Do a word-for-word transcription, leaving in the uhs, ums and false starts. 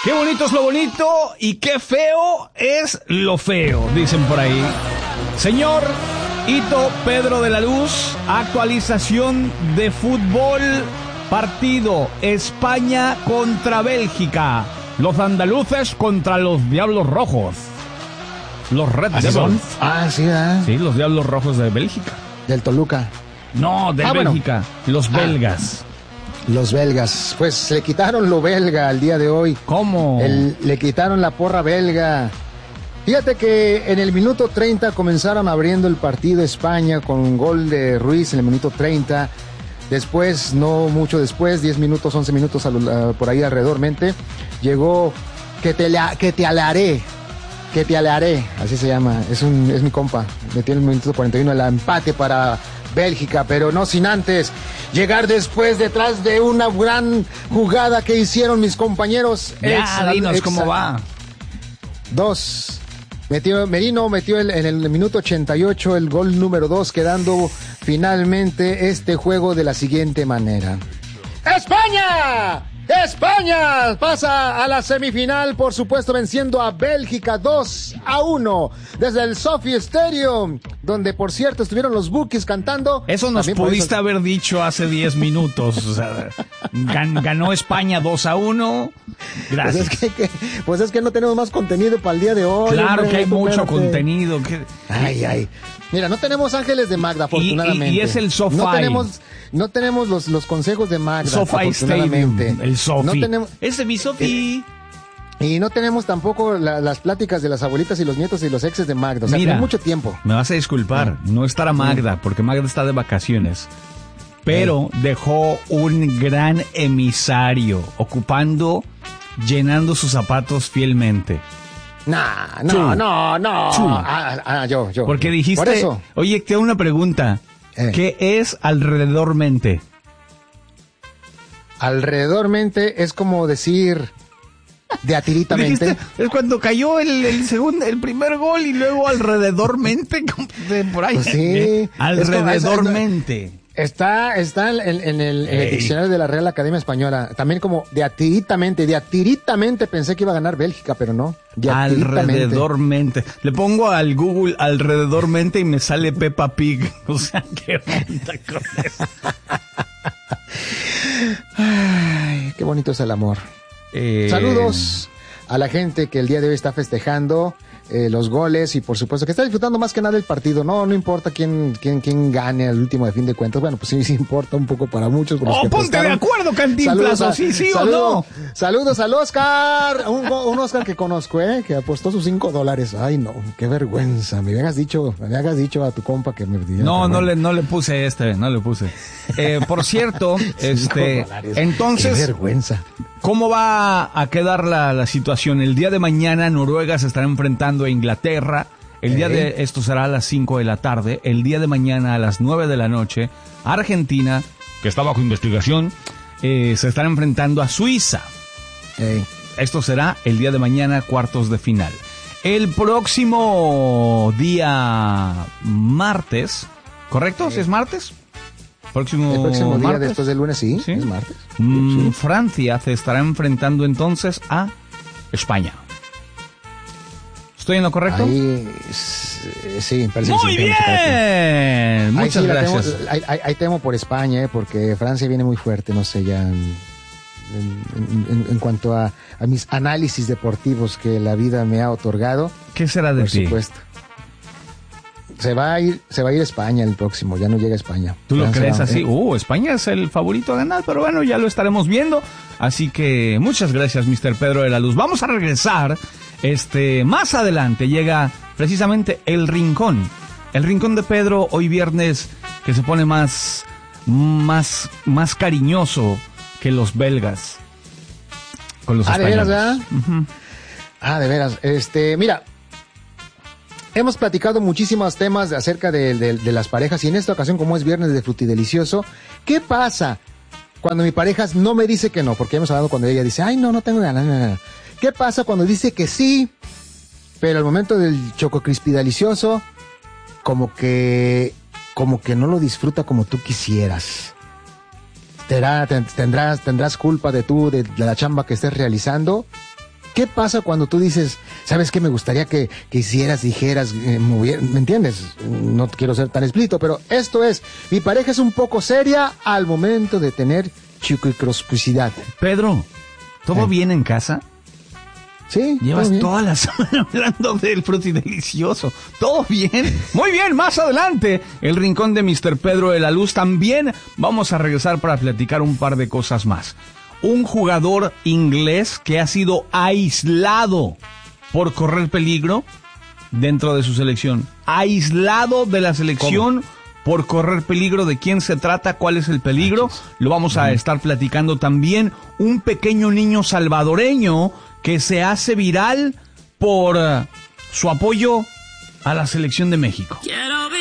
Qué bonito es lo bonito y qué feo es lo feo, dicen por ahí. Señor Hito Pedro de la Luz, actualización de fútbol, partido España contra Bélgica. Los andaluces contra los Diablos Rojos. Los Red Devils. Ah, sí, ¿eh? Sí, los Diablos Rojos de Bélgica. Del Toluca. No, de ah, Bélgica. Bueno. Los belgas. Ah. Los belgas, pues le quitaron lo belga al día de hoy. ¿Cómo? El, le quitaron la porra belga. Fíjate que en el minuto treinta comenzaron abriendo el partido España con un gol de Ruiz en el minuto treinta. Después, no mucho después, diez minutos, once minutos uh, por ahí alrededormente, llegó que te, la, que te alaré, que te alaré, así se llama, es, un, es mi compa. Metió en el minuto cuarenta y uno el empate para Bélgica, pero no sin antes llegar después detrás de una gran jugada que hicieron mis compañeros. Ya, ex, dinos ex, cómo va. Dos. Metió, Merino metió el, en el minuto ochenta y ocho el gol número dos, quedando finalmente este juego de la siguiente manera. ¡España! España pasa a la semifinal, por supuesto, venciendo a Bélgica dos a uno desde el Sophie Stadium, donde, por cierto, estuvieron los Bukis cantando. Eso nos pudiste eso... haber dicho hace diez minutos. O sea, gan, ganó España dos a uno. Gracias. Pues es que, que, pues es que no tenemos más contenido para el día de hoy. Claro, hombre, que hay mucho espérate. contenido. Que... Ay, ay. Mira, no tenemos Ángeles de Magda, afortunadamente. Y, y, y es el Sofá. No tenemos, no tenemos los, los consejos de Magda, Sofá afortunadamente. Stadium, el Sofi. No tenemos... Ese es mi Sofi. Eh, y no tenemos tampoco la, las pláticas de las abuelitas y los nietos y los exes de Magda. O sea, Mira, no hay mucho tiempo. Me vas a disculpar, sí. no estará Magda, porque Magda está de vacaciones. Pero eh. dejó un gran emisario, ocupando, llenando sus zapatos fielmente. Nah, no, Tú. no, no. Ah, ah, yo, yo. Porque dijiste, Por eso. Oye, te hago una pregunta. Eh. ¿Qué es alrededormente? Alrededormente es como decir de atiritamente. ¿Dijiste? Es cuando cayó el, el segundo, el primer gol y luego alrededormente, por ahí. Pues sí. Alrededormente. Está, está en, en, el, en el diccionario de la Real Academia Española. También como de atiritamente, de atiritamente pensé que iba a ganar Bélgica, pero no. De alrededormente. Le pongo al Google alrededormente y me sale Peppa Pig. O sea, qué onda con eso. Ay, qué bonito es el amor. Eh... Saludos a la gente que el día de hoy está festejando eh, los goles y por supuesto que está disfrutando más que nada el partido. No, no importa quién, quién, quién gane al último de fin de cuentas. Bueno, pues sí, sí importa un poco para muchos. ¡Oh, ponte de acuerdo, Cantinflas! ¿O sí, sí saludo, o no? Saludos al Oscar. Un, un Oscar que conozco, ¿eh? Que apostó sus cinco dólares. Ay, no, qué vergüenza. Me habías dicho, me habías dicho a tu compa que me diera. No, no le, no le puse este, no le puse. Eh, por cierto, este, entonces. Qué vergüenza. ¿Cómo va a quedar la, la situación? El día de mañana Noruega se estará enfrentando a Inglaterra. El día de esto será a las cinco de la tarde. El día de mañana a las nueve de la noche, Argentina, que está bajo investigación, eh, se estará enfrentando a Suiza. Ey. Esto será el día de mañana, cuartos de final. El próximo día martes, ¿correcto? Ey. ¿Si es martes? Próximo el próximo día martes. después del lunes, sí, ¿Sí? es martes. Mm, sí. Francia se estará enfrentando entonces a España. ¿Estoy en lo correcto? Ahí, sí, parece muy que sí, bien. Muchas ahí sí gracias. Temo, ahí, ahí, ahí temo por España, ¿eh? Porque Francia viene muy fuerte, no sé, ya en, en, en, en cuanto a, a mis análisis deportivos que la vida me ha otorgado. ¿Qué será de por ti? Por supuesto. Se va a ir, se va a ir a España el próximo, ya no llega a España. ¿Tú lo Francia crees va, así? ¿eh? Uh, España es el favorito a ganar, pero bueno, ya lo estaremos viendo. Así que muchas gracias, mister Pedro de la Luz. Vamos a regresar. Este, más adelante llega precisamente el Rincón. El Rincón de Pedro, hoy viernes, que se pone más, más, más cariñoso que los belgas. Con los ah, españoles. ¿de veras, verdad? Uh-huh. Ah, de veras. Este, mira. Hemos platicado muchísimos temas acerca de, de, de las parejas y en esta ocasión, como es viernes de Frutidelicioso, ¿qué pasa cuando mi pareja no me dice que no? Porque hemos hablado cuando ella dice, ay, no, no tengo ganas. No, no. ¿Qué pasa cuando dice que sí, pero al momento del Choco Crispy Delicioso, como que, como que no lo disfruta como tú quisieras? ¿Tendrás, tendrás, tendrás culpa de tú, de, de la chamba que estés realizando? ¿Qué pasa cuando tú dices, sabes qué me gustaría que, que hicieras, dijeras, eh, movier-? ¿Me entiendes? No quiero ser tan explícito, pero esto es, mi pareja es un poco seria al momento de tener chiquicroscusidad. Pedro, ¿todo eh. bien en casa? Sí. Llevas toda la semana hablando del frutidelicioso. ¿Todo bien? Muy bien, más adelante, el rincón de mister Pedro de la Luz. También vamos a regresar para platicar un par de cosas más. Un jugador inglés que ha sido aislado por correr peligro dentro de su selección. Aislado de la selección. ¿Cómo? Por correr peligro. ¿De quién se trata? ¿Cuál es el peligro? Lo vamos a estar platicando también. Un pequeño niño salvadoreño que se hace viral por uh, su apoyo a la selección de México. Quiero